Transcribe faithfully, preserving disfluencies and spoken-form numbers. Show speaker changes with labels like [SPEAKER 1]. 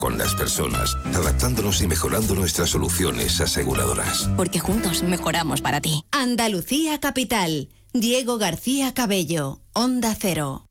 [SPEAKER 1] con las personas, adaptándonos y mejorando nuestras soluciones aseguradoras.
[SPEAKER 2] Porque juntos mejoramos para ti.
[SPEAKER 3] Andalucía Capital. Diego García Cabello, Onda Cero.